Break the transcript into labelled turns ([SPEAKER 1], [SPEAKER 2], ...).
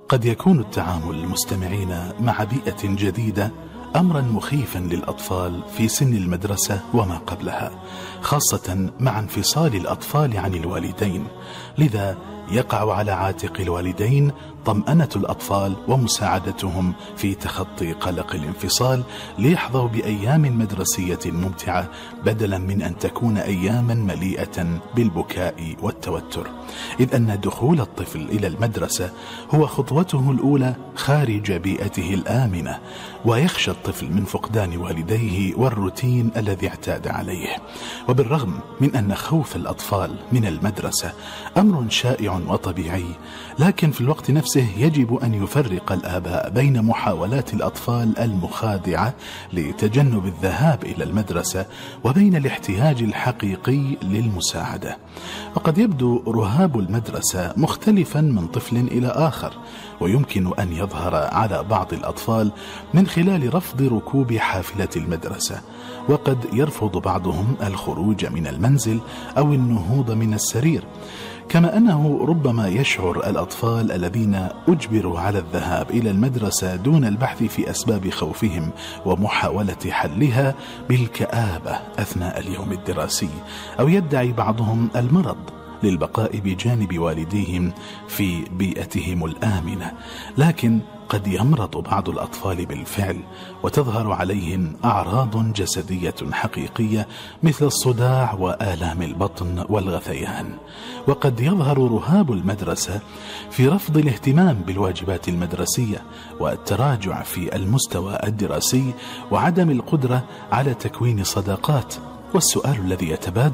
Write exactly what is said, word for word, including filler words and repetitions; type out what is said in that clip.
[SPEAKER 1] قد يكون التعامل المستمعين مع بيئة جديدة أمرا مخيفا للأطفال في سن المدرسة وما قبلها، خاصة مع انفصال الأطفال عن الوالدين. لذا يقع على عاتق الوالدين طمأنة الأطفال ومساعدتهم في تخطي قلق الانفصال ليحظوا بأيام مدرسية ممتعة، بدلا من أن تكون أياما مليئة بالبكاء والتوتر، إذ أن دخول الطفل إلى المدرسة هو خطوته الأولى خارج بيئته الآمنة، ويخشى الطفل من فقدان والديه والروتين الذي اعتاد عليه. وبالرغم من أن خوف الأطفال من المدرسة أمر شائع وطبيعي، لكن في الوقت نفسه يجب أن يفرق الآباء بين محاولات الأطفال المخادعة لتجنب الذهاب إلى المدرسة وبين الاحتياج الحقيقي للمساعدة. وقد يبدو رهاب المدرسة مختلفا من طفل إلى آخر، ويمكن أن يظهر على بعض الأطفال من خلال رفض ركوب حافلة المدرسة، وقد يرفض بعضهم الخروج من المنزل أو النهوض من السرير، كما أنه ربما يشعر الأطفال الذين أجبروا على الذهاب إلى المدرسة دون البحث في أسباب خوفهم ومحاولة حلها بالكآبة أثناء اليوم الدراسي، أو يدعي بعضهم المرض للبقاء بجانب والديهم في بيئتهم الآمنة. لكن قد يمرض بعض الأطفال بالفعل وتظهر عليهم أعراض جسدية حقيقية مثل الصداع وآلام البطن والغثيان. وقد يظهر رهاب المدرسة في رفض الاهتمام بالواجبات المدرسية والتراجع في المستوى الدراسي وعدم القدرة على تكوين صداقات. والسؤال الذي يتبادر